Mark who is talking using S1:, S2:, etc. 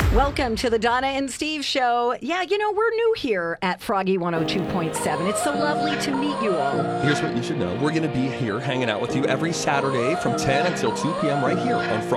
S1: Welcome to the Donna and Steve Show. Yeah, we're new here at Froggy 102.7. It's so lovely to meet you all.
S2: Here's what you should know. We're going to be here hanging out with you every Saturday from 10 until 2 p.m. right here on Froggy.